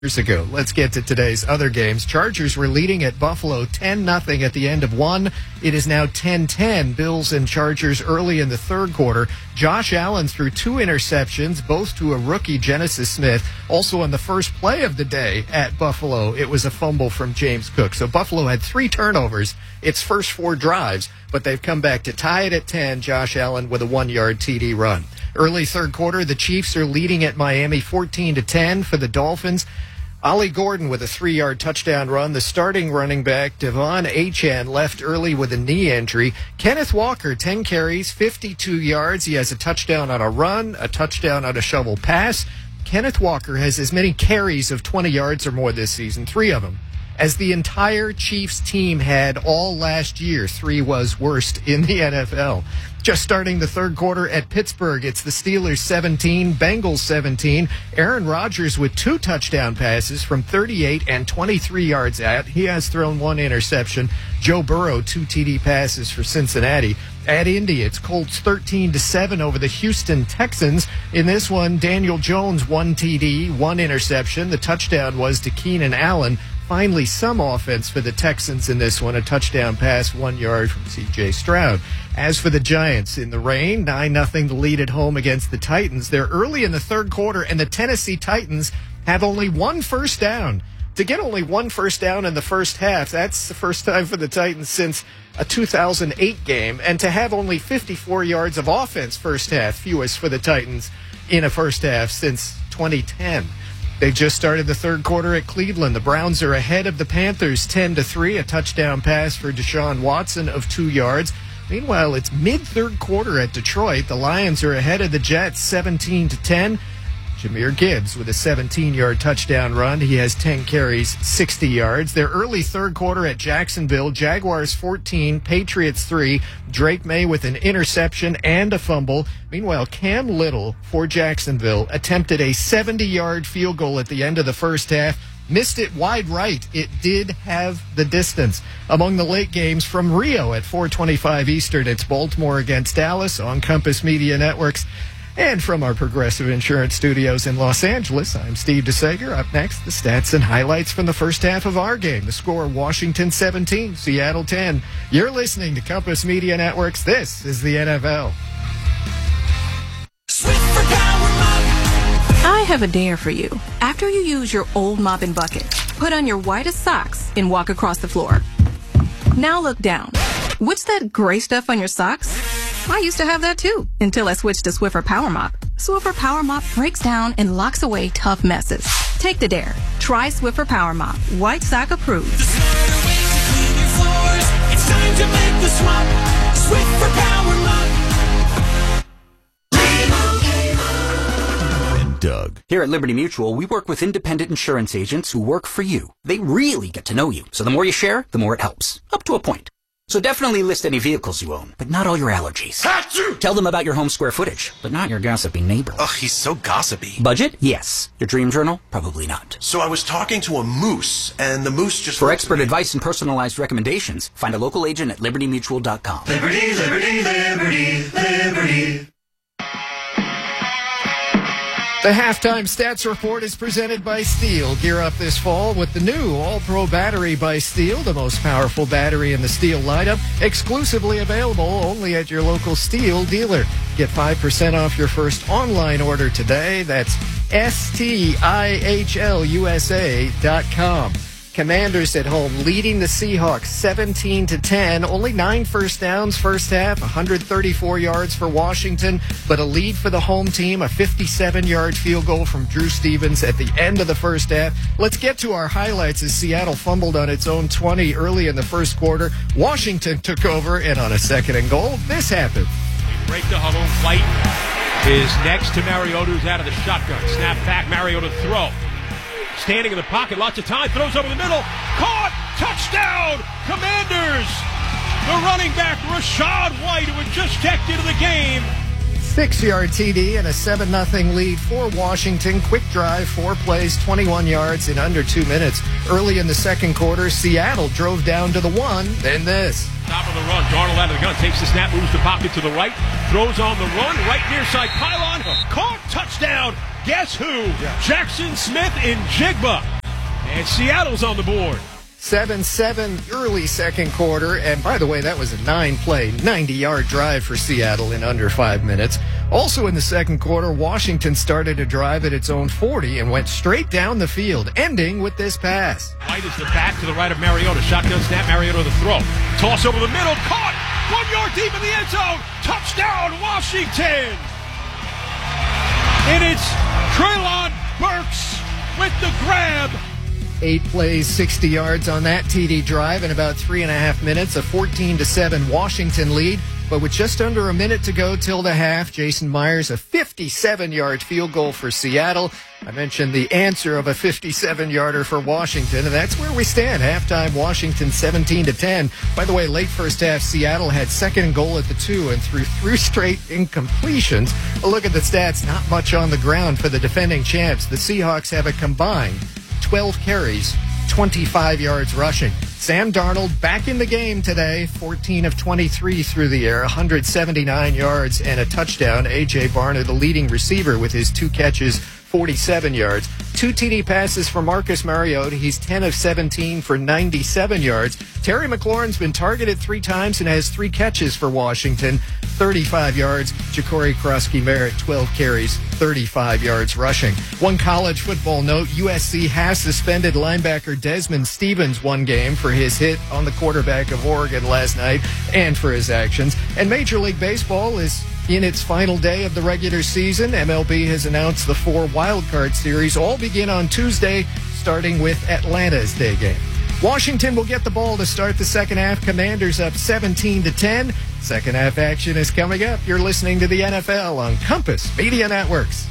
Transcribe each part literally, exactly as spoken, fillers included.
Years ago. Let's get to today's other games. Chargers were leading at Buffalo ten nothing at the end of one. It is now ten ten. Bills and Chargers early in the third quarter. Josh Allen threw two interceptions, both to a rookie, Genesis Smith. Also on the first play of the day at Buffalo, it was a fumble from James Cook. So Buffalo had three turnovers its first four drives, but they've come back to tie it at ten. Josh Allen with a one-yard T D run. Early third quarter, the Chiefs are leading at Miami fourteen to ten for the Dolphins. Ollie Gordon with a three-yard touchdown run. The starting running back, Devon Achane, left early with a knee injury. Kenneth Walker, ten carries, fifty-two yards. He has a touchdown on a run, a touchdown on a shovel pass. Kenneth Walker has as many carries of twenty yards or more this season, three of them, as the entire Chiefs team had all last year. Three was worst in the N F L. Just starting the third quarter at Pittsburgh, it's the Steelers seventeen, Bengals seventeen. Aaron Rodgers with two touchdown passes from thirty-eight and twenty-three yards out. He has thrown one interception. Joe Burrow, two T D passes for Cincinnati. At Indy, it's Colts thirteen to seven over the Houston Texans. In this one, Daniel Jones, one T D, one interception. The touchdown was to Keenan Allen. Finally, some offense for the Texans in this one. A touchdown pass, one yard from C J Stroud. As for the Giants, in the rain, nine nothing to lead at home against the Titans. They're early in the third quarter, and the Tennessee Titans have only one first down. To get only one first down in the first half, that's the first time for the Titans since a two thousand eight game. And to have only fifty-four yards of offense first half, fewest for the Titans in a first half since twenty ten. They just started the third quarter at Cleveland. The Browns are ahead of the Panthers ten to three, a touchdown pass for Deshaun Watson of two yards. Meanwhile, it's mid-third quarter at Detroit. The Lions are ahead of the Jets seventeen to ten. Jahmyr Gibbs with a seventeen-yard touchdown run. He has ten carries, sixty yards. Their early third quarter at Jacksonville, Jaguars fourteen, Patriots three. Drake May with an interception and a fumble. Meanwhile, Cam Little for Jacksonville attempted a seventy-yard field goal at the end of the first half. Missed it wide right. It did have the distance. Among the late games from Rio at four twenty-five Eastern, it's Baltimore against Dallas on Compass Media Networks. And from our Progressive Insurance Studios in Los Angeles, I'm Steve DeSager. Up next, the stats and highlights from the first half of our game. The score, Washington seventeen, Seattle ten. You're listening to Compass Media Networks. This is the N F L. I have a dare for you. After you use your old mop and bucket, put on your whitest socks and walk across the floor. Now look down. What's that gray stuff on your socks? I used to have that too, until I switched to Swiffer Power Mop. Swiffer Power Mop breaks down and locks away tough messes. Take the dare. Try Swiffer Power Mop. White sock approved. The smarter way to clean your floors. It's time to make the swap. Swiffer Power Mop. And Doug. Here at Liberty Mutual, we work with independent insurance agents who work for you. They really get to know you. So the more you share, the more it helps. Up to a point. So definitely list any vehicles you own, but not all your allergies. Achoo! Tell them about your home square footage, but not your gossipy neighbor. Ugh, he's so gossipy. Budget? Yes. Your dream journal? Probably not. So I was talking to a moose, and the moose just... For expert advice and personalized recommendations, find a local agent at liberty mutual dot com. Liberty, liberty, liberty, liberty. The Halftime Stats Report is presented by Steel. Gear up this fall with the new All-Pro battery by Steel, the most powerful battery in the Steel lineup, exclusively available only at your local Steel dealer. Get five percent off your first online order today. That's S T I H L U S A dot com. Commanders at home leading the Seahawks seventeen to ten. Only nine first downs first half, one hundred thirty-four yards for Washington, but a lead for the home team, a fifty-seven-yard field goal from Drew Stevens at the end of the first half. Let's get to our highlights as Seattle fumbled on its own twenty early in the first quarter. Washington took over, and on a second and goal, this happened. They break the huddle. White is next to Mariota, who's out of the shotgun. Snap back, Mariota throw. Standing in the pocket, lots of time, throws over the middle, caught, touchdown, Commanders! The running back, Rachaad White, who had just checked into the game. Six-yard T D and a seven nothing lead for Washington. Quick drive, four plays, twenty-one yards in under two minutes. Early in the second quarter, Seattle drove down to the one, then this. Top of the run, Darnold out of the gun, takes the snap, moves the pocket to the right, throws on the run, right near side pylon, caught, touchdown, Guess who? Jackson Smith in Jigba. And Seattle's on the board. seven seven early second quarter. And by the way, that was a nine-play, ninety-yard drive for Seattle in under five minutes. Also in the second quarter, Washington started a drive at its own forty and went straight down the field, ending with this pass. White is the back to the right of Mariota. Shotgun snap, Mariota the throw. Toss over the middle, caught! One yard deep in the end zone. Touchdown, Washington! And it's Treylon Burks with the grab. Eight plays, sixty yards on that T D drive in about three and a half minutes. A fourteen to seven Washington lead. But with just under a minute to go till the half, Jason Myers, a fifty-seven-yard field goal for Seattle. I mentioned the answer of a fifty-seven-yarder for Washington, and that's where we stand. Halftime, Washington seventeen to ten. By the way, late first half, Seattle had second and goal at the two, and through three straight incompletions. A look at the stats, not much on the ground for the defending champs. The Seahawks have a combined twelve carries, twenty-five yards rushing. Sam Darnold back in the game today, fourteen of twenty-three through the air, one hundred seventy-nine yards and a touchdown. A J. Barner, the leading receiver with his two catches, forty-seven yards. Two T D passes for Marcus Mariota. He's ten of seventeen for ninety-seven yards. Terry McLaurin's been targeted three times and has three catches for Washington, thirty-five yards. Ja'Cory Krosky-Merritt, twelve carries, thirty-five yards rushing. One college football note, U S C has suspended linebacker Desmond Stevens one game for his hit on the quarterback of Oregon last night and for his actions. And Major League Baseball is in its final day of the regular season. M L B has announced the four wildcard series all begin on Tuesday, starting with Atlanta's day game. Washington will get the ball to start the second half. Commanders up seventeen to ten. Second half action is coming up. You're listening to the N F L on Compass Media Networks.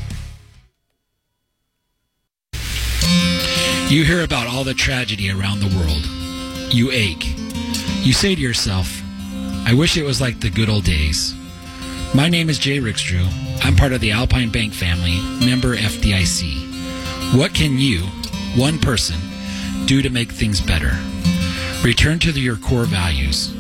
You hear about all the tragedy around the world. You ache. You say to yourself, I wish it was like the good old days. My name is Jay Rickstrew. I'm part of the Alpine Bank family, member F D I C. What can you, one person, do to make things better? Return to the, your core values.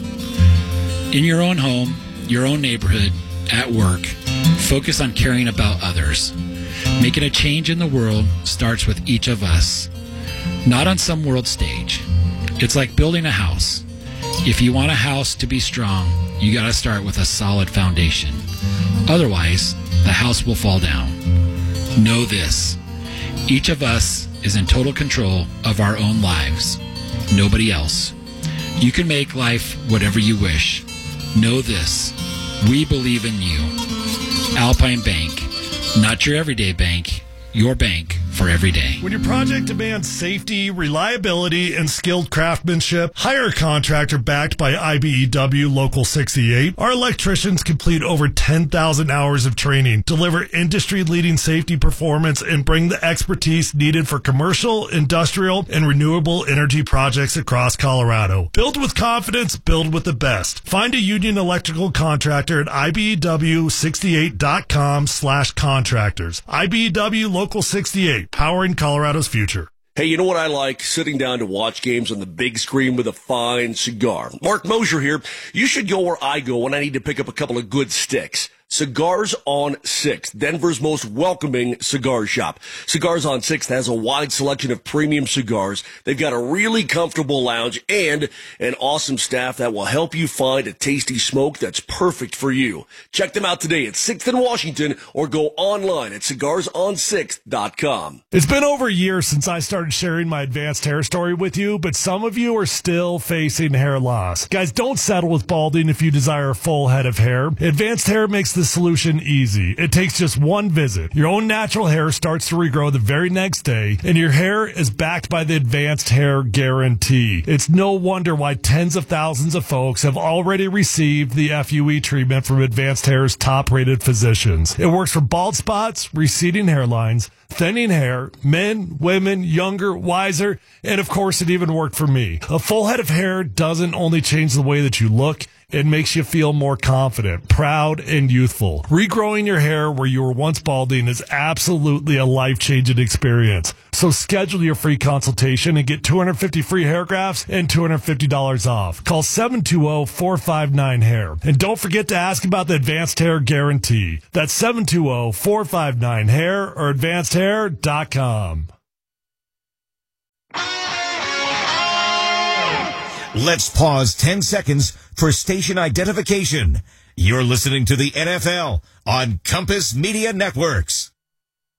In your own home, your own neighborhood, at work, focus on caring about others. Making a change in the world starts with each of us, not on some world stage. It's like building a house. If you want a house to be strong, you got to start with a solid foundation. Otherwise, the house will fall down. Know this. Each of us is in total control of our own lives. Nobody else. You can make life whatever you wish. Know this. We believe in you. Alpine Bank. Not your everyday bank. Your bank for every day. When your project demands safety, reliability, and skilled craftsmanship, hire a contractor backed by I B E W Local sixty-eight. Our electricians complete over ten thousand hours of training, deliver industry-leading safety performance, and bring the expertise needed for commercial, industrial, and renewable energy projects across Colorado. Build with confidence, build with the best. Find a union electrical contractor at I B E W sixty-eight dot com slash contractors. I B E W Local sixty-eight. Powering Colorado's future. Hey, you know what I like? Sitting down to watch games on the big screen with a fine cigar. Mark Mosier here. You should go where I go when I need to pick up a couple of good sticks. Cigars on Sixth, Denver's most welcoming cigar shop. Cigars on Sixth has a wide selection of premium cigars. They've got a really comfortable lounge and an awesome staff that will help you find a tasty smoke that's perfect for you. Check them out today at Sixth in Washington or go online at cigars on sixth dot com. It's been over a year since I started sharing my advanced hair story with you, but some of you are still facing hair loss. Guys, don't settle with balding if you desire a full head of hair. Advanced Hair makes the solution easy. It takes just one visit. Your own natural hair starts to regrow the very next day, and your hair is backed by the Advanced Hair Guarantee. It's no wonder why tens of thousands of folks have already received the F U E treatment from Advanced Hair's top-rated physicians. It works for bald spots, receding hairlines, thinning hair, men, women, younger, wiser, and of course it even worked for me. A full head of hair doesn't only change the way that you look, It makes you feel more confident, proud, and youthful. Regrowing your hair where you were once balding is absolutely a life-changing experience. So schedule your free consultation and get two hundred fifty free hair grafts and two hundred fifty dollars off. Call seven two zero, four five nine, hair. And don't forget to ask about the Advanced Hair Guarantee. That's seven two zero, four five nine, hair or advanced hair dot com. Let's pause ten seconds for station identification. You're listening to the N F L on Compass Media Networks.